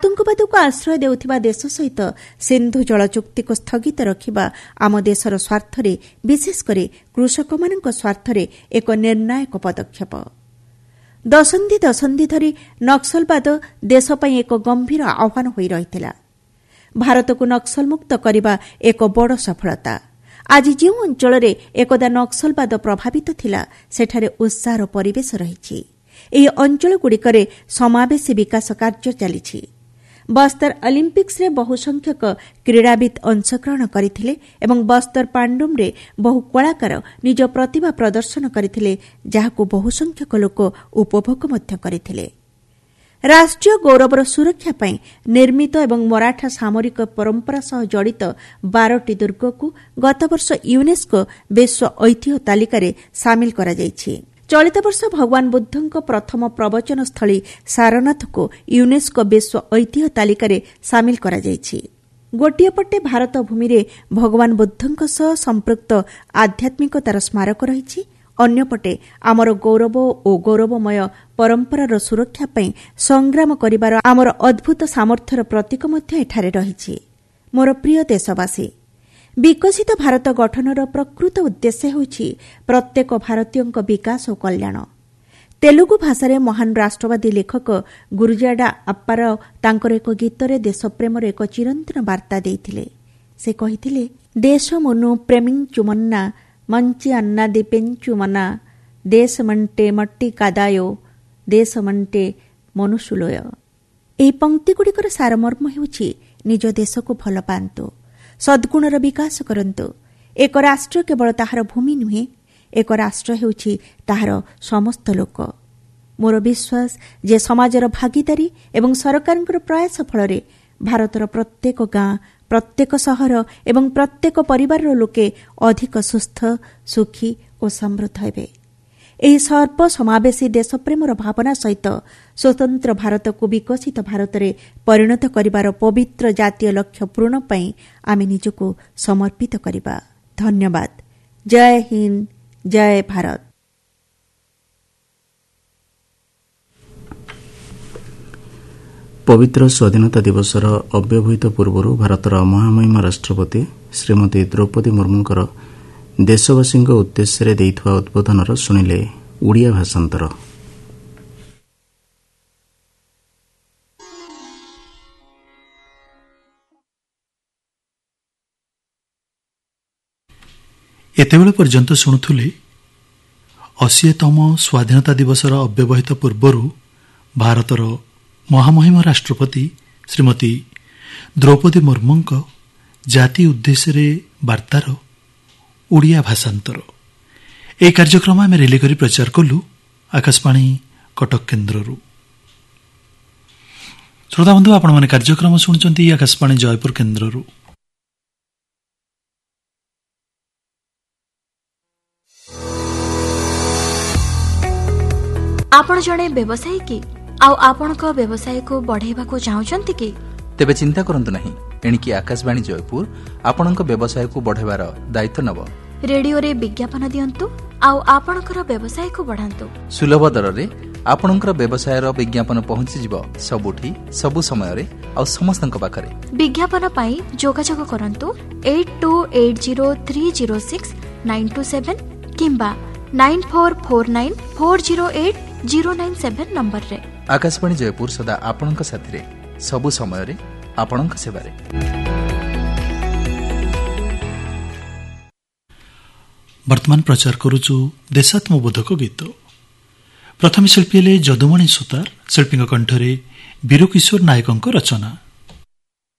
ଆତଙ୍କବାଦକୁ ଆଶ୍ରୟ ଦେଉଥିବା ଦେଶ ସହିତ ସିନ୍ଧୁ ଜଳ ଚୁକ୍ତିକୁ ସ୍ଥଗିତ ରଖିବା ଆମ ଦେଶର ସ୍ୱାର୍ଥରେ, ବିଶେଷ କରି କୃଷକମାନଙ୍କ ସ୍ୱାର୍ଥରେ ଏକ ନିର୍ଣ୍ଣାୟକ ପଦକ୍ଷେପ। ଦଶନ୍ଧି ଧରି ନକ୍ସଲବାଦ ଦେଶ ପାଇଁ ଏକ ଗମ୍ଭୀର ଆହ୍ୱାନ ହୋଇ ରହିଥିଲା। ଭାରତକୁ ନକ୍ସଲମୁକ୍ତ କରିବା ଏକ ବଡ଼ ସଫଳତା। ଆଜି ଯେଉଁ ଅଞ୍ଚଳରେ ଏକଦା ନକ୍ସଲବାଦ ପ୍ରଭାବିତ ଥିଲା, ସେଠାରେ ଉତ୍ସାହର ପରିବେଶ ରହିଛି। ଏହି ଅଞ୍ଚଳଗୁଡ଼ିକରେ ସମାବେଶୀ ବିକାଶ କାର୍ଯ୍ୟ ଚାଲିଛି। ବସ୍ତର ଅଲିମ୍ପିକ୍ସରେ ବହୁ ସଂଖ୍ୟକ କ୍ରୀଡ଼ାବିତ୍ ଅଂଶଗ୍ରହଣ କରିଥିଲେ ଏବଂ ବସ୍ତର ପାଣ୍ଡୁମ୍ରେ ବହୁ କଳାକାର ନିଜ ପ୍ରତିଭା ପ୍ରଦର୍ଶନ କରିଥିଲେ, ଯାହାକୁ ବହୁ ସଂଖ୍ୟକ ଲୋକ ଉପଭୋଗ ମଧ୍ୟ କରିଥିଲେ। ରାଷ୍ଟ୍ରୀୟ ଗୌରବର ସୁରକ୍ଷା ପାଇଁ ନିର୍ମିତ ଏବଂ ମରାଠା ସାମରିକ ପରମ୍ପରା ସହ ଜଡ଼ିତ 12ଟି ଦୁର୍ଗକୁ ଗତବର୍ଷ ୟୁନେସ୍କୋ ବିଶ୍ୱ ଐତିହ୍ୟ ତାଲିକାରେ ସାମିଲ କରାଯାଇଛି। ଚଳିତ ବର୍ଷ ଭଗବାନ ବୁଦ୍ଧଙ୍କ ପ୍ରଥମ ପ୍ରବଚନ ସ୍ଥଳୀ ସାରନାଥକୁ ୟୁନେସ୍କୋ ବିଶ୍ୱ ଐତିହ୍ୟ ତାଲିକାରେ ସାମିଲ କରାଯାଇଛି। ଗୋଟିଏ ପଟେ ଭାରତ ଭୂମିରେ ଭଗବାନ ବୁଦ୍ଧଙ୍କ ସହ ସମ୍ପୃକ୍ତ ଆଧ୍ୟାତ୍ମିକତାର ସ୍ମାରକ ରହିଛି, ଅନ୍ୟପଟେ ଆମର ଗୌରବ ଓ ଗୌରବମୟ ପରମ୍ପରାର ସୁରକ୍ଷା ପାଇଁ ସଂଗ୍ରାମ କରିବାର ଆମର ଅଦ୍ଭୁତ ସାମର୍ଥ୍ୟର ପ୍ରତୀକ ମଧ୍ୟ ଏଠାରେ ରହିଛି। ମୋର ପ୍ରିୟ ଦେଶବାସୀ, ବିକଶିତ ଭାରତ ଗଠନର ପ୍ରକୃତ ଉଦ୍ଦେଶ୍ୟ ହେଉଛି ପ୍ରତ୍ୟେକ ଭାରତୀୟଙ୍କ ବିକାଶ ଓ କଲ୍ୟାଣ। ତେଲୁଗୁ ଭାଷାରେ ମହାନ ରାଷ୍ଟ୍ରବାଦୀ ଲେଖକ ଗୁରୁଜାଡା ଆପ୍ପାରାଓ ତାଙ୍କର ଏକ ଗୀତରେ ଦେଶପ୍ରେମର ଏକ ଚିରନ୍ତନ ବାର୍ତ୍ତା ଦେଇଥିଲେ। ସେ କହିଥିଲେ, ଦେଶ ମୁନୁ ପ୍ରେମିଞ୍ଚୁମନ୍ନା ಮಂಚಿ ಅನ್ನದಿ ಪೆಂಚು ಮನ ದೇಶಮಂಟೆ ಮಟ್ಟಿ କାଦାୟୋ ଦେଶମଣ୍ଟେ ମନୁଷୁଲୋୟ। ଏହି ପଂକ୍ତିଗୁଡ଼ିକର ସାରମର୍ମ ହେଉଛି, ନିଜ ଦେଶକୁ ଭଲ ପାଆନ୍ତୁ, ସଦ୍ଗୁଣର ବିକାଶ କରନ୍ତୁ। ଏକ ରାଷ୍ଟ୍ର କେବଳ ତାହାର ଭୂମି ନୁହେଁ, ଏକ ରାଷ୍ଟ୍ର ହେଉଛି ତାହାର ସମସ୍ତ ଲୋକ। ମୋର ବିଶ୍ୱାସ ଯେ ସମାଜର ଭାଗିଦାରୀ ଏବଂ ସରକାରଙ୍କର ପ୍ରୟାସ ଫଳରେ ଭାରତର ପ୍ରତ୍ୟେକ ଗାଁ, ପ୍ରତ୍ୟେକ ସହର ଏବଂ ପ୍ରତ୍ୟେକ ପରିବାରର ଲୋକେ ଅଧିକ ସୁସ୍ଥ, ସୁଖୀ ଓ ସମୃଦ୍ଧ ହେବେ। ଏହି ସର୍ବସମାବେଶୀ ଦେଶପ୍ରେମର ଭାବନା ସହିତ ସ୍ୱତନ୍ତ୍ର ଭାରତକୁ ବିକଶିତ ଭାରତରେ ପରିଣତ କରିବାର ପବିତ୍ର ଜାତୀୟ ଲକ୍ଷ୍ୟ ପୂରଣ ପାଇଁ ଆମେ ନିଜକୁ ସମର୍ପିତ କରିବା। ଧନ୍ୟବାଦ। ଜୟ ହିନ୍ଦ, ଜୟ ଭାରତ। ପବିତ୍ର ସ୍ୱାଧୀନତା ଦିବସର ଅବ୍ୟବହିତ ପୂର୍ବରୁ ଭାରତର ମହାମହିମ ରାଷ୍ଟ୍ରପତି ଶ୍ରୀମତୀ ଦ୍ରୌପଦୀ ମୁର୍ମୁଙ୍କର ଦେଶବାସୀଙ୍କ ଉଦ୍ଦେଶ୍ୟରେ ଦେଇଥିବା ଉଦ୍ବୋଧନର ଶୁଣିଲେ ଓଡ଼ିଆ ଭାଷାନ୍ତର। ଏତେବେଳେ ପର୍ଯ୍ୟନ୍ତ ଶୁଣୁଥିଲେ 80ତମ ସ୍ୱାଧୀନତା ଦିବସର ଅବ୍ୟବହିତ ପୂର୍ବରୁ ଭାରତର ମହାମହିମ ରାଷ୍ଟ୍ରପତି ଶ୍ରୀମତୀ ଦ୍ରୌପଦୀ ମୁର୍ମୁଙ୍କ ଜାତି ଉଦ୍ଦେଶ୍ୟରେ ବାର୍ତ୍ତାର ଓଡ଼ିଆ ଭାଷାନ୍ତର। ଏହି କାର୍ଯ୍ୟକ୍ରମ ଆମେ ରିଲେ କରି ପ୍ରଚାର କଲୁ ଆକାଶବାଣୀ କଟକ କେନ୍ଦ୍ରରୁ। ଶ୍ରୋତାବନ୍ଧୁ, ଆପଣମାନେ କାର୍ଯ୍ୟକ୍ରମ ଶୁଣୁଛନ୍ତି ଆକାଶବାଣୀ ଜୟପୁର କେନ୍ଦ୍ରରୁ। ଆପଣ ଜଣେ ବ୍ୟବସାୟୀ କି? ଆଉ ଆପଣଙ୍କ ବ୍ୟବସାୟକୁ ବଢ଼ାଇବାକୁ ଚାହୁଁଛନ୍ତି କି? ତେବେ ଚିନ୍ତା କରନ୍ତୁ ନାହିଁ, ଏଣିକି ଆକାଶବାଣୀ ଜୟପୁର ଆପଣଙ୍କ ବ୍ୟବସାୟକୁ ବଢ଼ାଇବାର ଦାୟିତ୍ୱ ନେବ। ରେଡିଓରେ ବିଜ୍ଞାପନ ଦିଅନ୍ତୁ ଆଉ ଆପଣଙ୍କର ବ୍ୟବସାୟକୁ ବଢ଼ାନ୍ତୁ। ସୁଲଭ ଦରରେ ଆପଣଙ୍କର ବ୍ୟବସାୟର ବିଜ୍ଞାପନ ପହଞ୍ଚିଯିବ ସବୁଠି, ସବୁ ସମୟରେ ଆଉ ସମସ୍ତଙ୍କ ପାଖରେ। ବିଜ୍ଞାପନ ପାଇଁ ଯୋଗାଯୋଗ କରନ୍ତୁ 8280306927 କିମ୍ବା 9449408097 ନମ୍ବରରେ। ଆକାଶବାଣୀ ଜୟପୁର ସଦା ଆପଣଙ୍କ ସାଥିରେ, ସବୁ ସମୟରେ ଆପଣଙ୍କ ସେବାରେ। ବର୍ତ୍ତମାନ ପ୍ରଚାର କରୁଛୁ ଦେଶାତ୍ମବୋଧକ ଗୀତ। ପ୍ରଥମେ ଶିଳ୍ପୀ ହେଲେ ଯଦୁମଣି ସୁତାର, ଶିଳ୍ପୀଙ୍କ କଣ୍ଠରେ ବୀରକିଶୋର ନାୟକଙ୍କ ରଚନା।